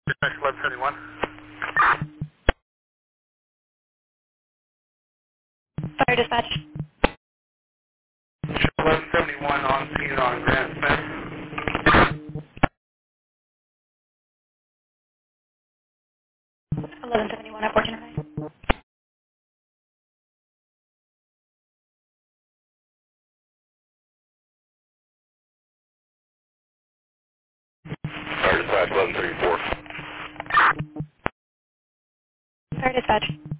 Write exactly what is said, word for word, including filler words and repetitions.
Dispatch eleven seventy-one. Fire dispatch. eleven seventy-one on scene on Grand Smith. eleven seventy-one at Fortune High. Fire dispatch eleven thirty-four. Fire dispatch.